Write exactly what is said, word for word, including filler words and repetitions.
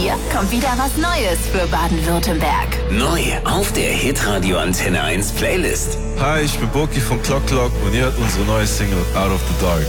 Hier kommt wieder was Neues für Baden-Württemberg. Neu auf der Hitradio Antenne eins Playlist. Hi, ich bin Boki von Clock Clock und ihr hört unsere neue Single Out of the Dark.